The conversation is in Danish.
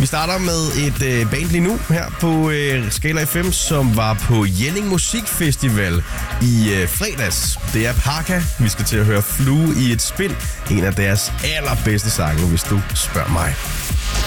Vi starter med et band lige nu her på Skala FM, som var på Jelling Musikfestival i fredags. Det er Parka. Vi skal til at høre Flue i et spind. En af deres allerbedste sange, hvis du spørger mig.